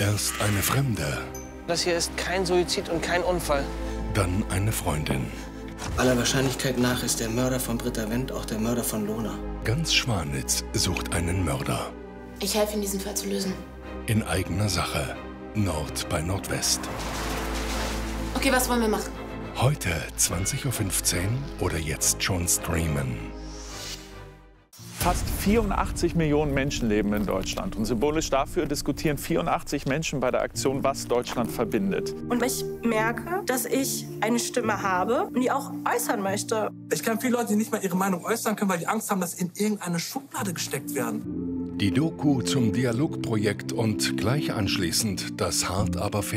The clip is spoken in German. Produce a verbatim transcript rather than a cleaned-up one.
Erst eine Fremde, Das hier ist kein Suizid und kein Unfall. dann eine Freundin. Aller Wahrscheinlichkeit nach ist der Mörder von Britta Wendt auch der Mörder von Lona. Ganz Schwanitz sucht einen Mörder. Ich helfe Ihnen, diesen Fall zu lösen. In eigener Sache. Nord bei Nordwest. Okay, was wollen wir machen? Heute zwanzig Uhr fünfzehn oder jetzt schon streamen. Fast vierundachtzig Millionen Menschen leben in Deutschland. Und symbolisch dafür diskutieren vierundachtzig Menschen bei der Aktion Was Deutschland verbindet. Und ich merke, dass ich eine Stimme habe und die auch äußern möchte. Ich kenne viele Leute, die nicht mal ihre Meinung äußern können, weil die Angst haben, dass sie in irgendeine Schublade gesteckt werden. Die Doku zum Dialogprojekt und gleich anschließend das Hart aber fair